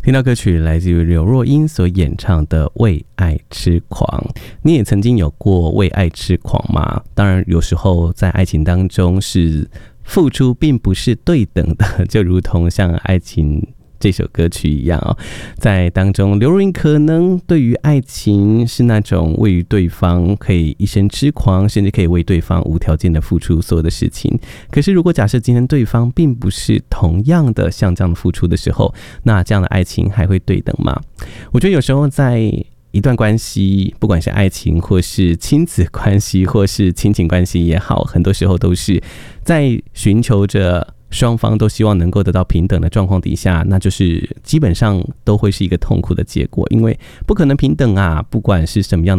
听到歌曲来自于刘若英所演唱的《为爱痴狂》。你也曾经有过为爱痴狂吗？当然有时候在爱情当中是付出并不是对等的，就如同像爱情这首歌曲一样哦，在当中刘若英可能对于爱情是那种为于对方可以一生痴狂，甚至可以为对方无条件的付出所有的事情。可是如果假设今天对方并不是同样的像这样的付出的时候，那这样的爱情还会对等吗？我觉得有时候在一段关系，不管是爱情或是亲子关系或是亲情关系也好，很多时候都是在寻求着双方都希望能够得到平等的状况底下，那就是基本上都会是一个痛苦的结果，因为不可能平等啊，不管是什么样的